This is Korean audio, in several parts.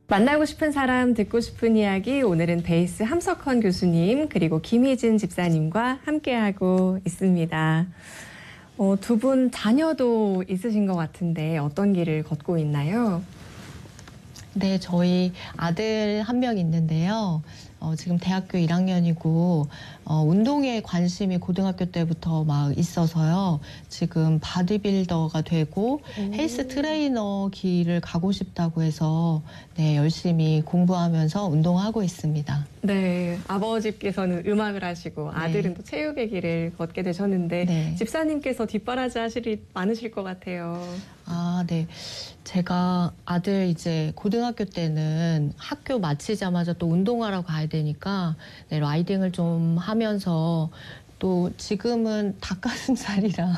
만나고 싶은 사람, 듣고 싶은 이야기, 오늘은 베이스 함석헌 교수님 그리고 김희진 집사님과 함께하고 있습니다. 두 분 자녀도 있으신 것 같은데 어떤 길을 걷고 있나요? 네, 저희 아들 한 명 있는데요. 지금 대학교 1학년이고 운동에 관심이 고등학교 때부터 막 있어서요. 지금 바디빌더가 되고 헬스 트레이너 길을 가고 싶다고 해서 네, 열심히 공부하면서 운동하고 있습니다. 네, 아버지께서는 음악을 하시고 아들은 네. 또 체육의 길을 걷게 되셨는데 네. 집사님께서 뒷바라지 하실 일이 많으실 것 같아요. 아, 네. 제가 아들 이제 고등학교 때는 학교 마치자마자 또 운동하러 가야 되니까 네, 라이딩을 좀 하면서 또 지금은 닭가슴살이랑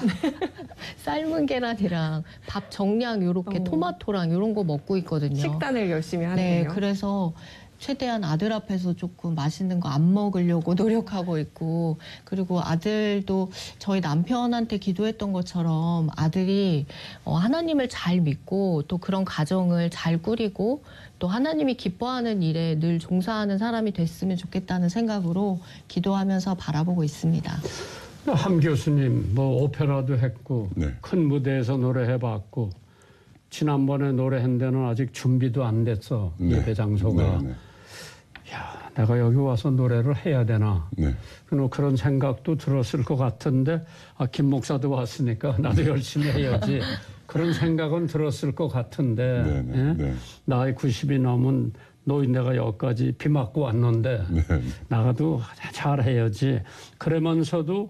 삶은 계란이랑 밥 정량 요렇게 토마토랑 요런 거 먹고 있거든요. 식단을 열심히 네, 하네요. 그래서 최대한 아들 앞에서 조금 맛있는 거 안 먹으려고 노력하고 있고, 그리고 아들도 저희 남편한테 기도했던 것처럼 아들이 하나님을 잘 믿고 또 그런 가정을 잘 꾸리고 또 하나님이 기뻐하는 일에 늘 종사하는 사람이 됐으면 좋겠다는 생각으로 기도하면서 바라보고 있습니다. 함 교수님 뭐 오페라도 했고 네. 큰 무대에서 노래해봤고 지난번에 노래한 데는 아직 준비도 안 됐어. 네. 예배 장소가. 네, 네. 야, 내가 여기 와서 노래를 해야 되나. 네. 그런 생각도 들었을 것 같은데 김 목사도 왔으니까 나도 열심히 해야지. 그런 생각은 들었을 것 같은데 네, 네, 예? 네. 나이 90이 넘은 노인네가 여기까지 비 맞고 왔는데 네. 나가도 잘해야지. 그러면서도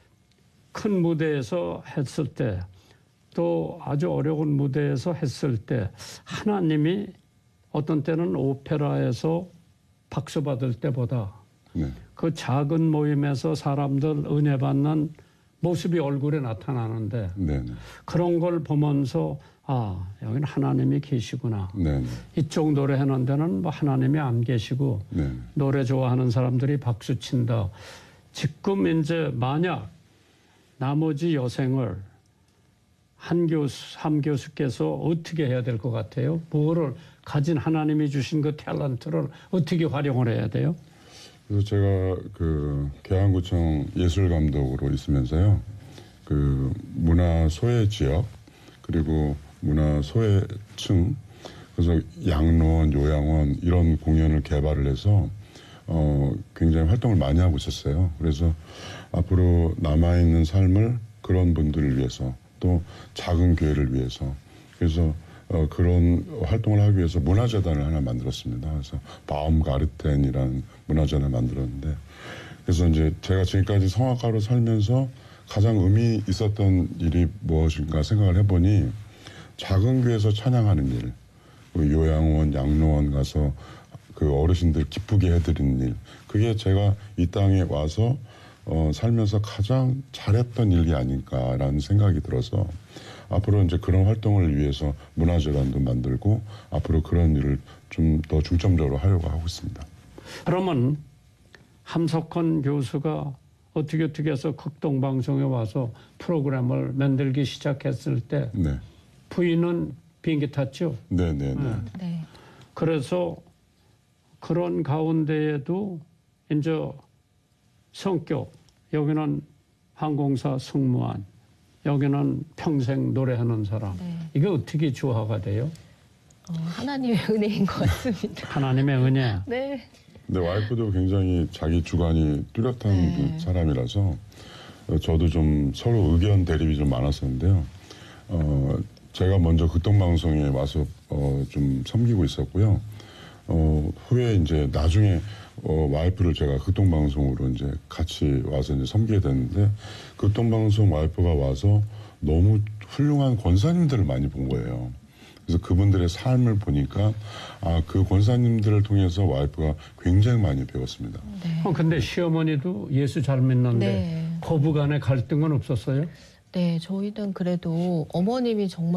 큰 무대에서 했을 때 또 아주 어려운 무대에서 했을 때 하나님이 어떤 때는 오페라에서 박수 받을 때보다 네. 그 작은 모임에서 사람들 은혜 받는 모습이 얼굴에 나타나는데 네, 네. 그런 걸 보면서 여기는 하나님이 계시구나. 네, 네. 이쪽 노래하는 데는 뭐 하나님이 안 계시고 네. 노래 좋아하는 사람들이 박수 친다. 지금 이제 만약 나머지 여생을 함 교수께서 어떻게 해야 될 것 같아요? 뭐를 가진 하나님이 주신 그 탤런트를 어떻게 활용을 해야 돼요? 그래서 제가 그 계양구청 예술감독으로 있으면서요. 그 문화 소외 지역 그리고 문화 소외층 그래서 양로원, 요양원 이런 공연을 개발을 해서 굉장히 활동을 많이 하고 있었어요. 그래서 앞으로 남아있는 삶을 그런 분들을 위해서 또 작은 교회를 위해서 그래서 그런 활동을 하기 위해서 문화재단을 하나 만들었습니다. 그래서 바움가르텐이라는 문화재단을 만들었는데 그래서 이제 제가 지금까지 성악가로 살면서 가장 의미 있었던 일이 무엇인가 생각을 해보니 작은 교회에서 찬양하는 일, 요양원, 양로원 가서 그 어르신들 기쁘게 해드리는 일, 그게 제가 이 땅에 와서 살면서 가장 잘했던 일이 아닐까라는 생각이 들어서 앞으로 이제 그런 활동을 위해서 문화재단도 만들고 앞으로 그런 일을 좀 더 중점적으로 하려고 하고 있습니다. 그러면 함석헌 교수가 어떻게 해서 극동방송에 와서 프로그램을 만들기 시작했을 때 네. 부인은 비행기 탔죠? 네, 네, 네. 네. 그래서 그런 가운데에도 이제 성격, 여기는 항공사 승무원, 여기는 평생 노래하는 사람. 네. 이게 어떻게 조화가 돼요? 하나님의 은혜인 것 같습니다. 하나님의 은혜. 네. 근데 와이프도 굉장히 자기 주관이 뚜렷한 네. 사람이라서 저도 좀 서로 의견 대립이 좀 많았었는데요. 제가 먼저 극동방송에 와서 좀 섬기고 있었고요. 후에 이제 나중에 와이프를 제가 극동방송으로 이제 같이 와서 이제 섬기게 됐는데 극동방송 와이프가 와서 너무 훌륭한 권사님들을 많이 본 거예요. 그래서 그분들의 삶을 보니까 그 권사님들을 통해서 와이프가 굉장히 많이 배웠습니다. 네. 근데 시어머니도 예수 잘 믿는데 네. 고부간의 갈등은 없었어요? 네, 저희는 그래도 어머님이 정말